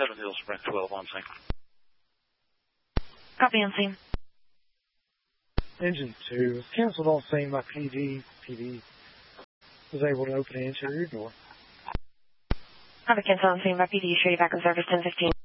7 Hills, Sprint 12 on scene. Copy on scene. Engine 2 was canceled on scene by PD. PD was able to open the interior door. Copy, cancel on scene by PD. Show you back in service 1015.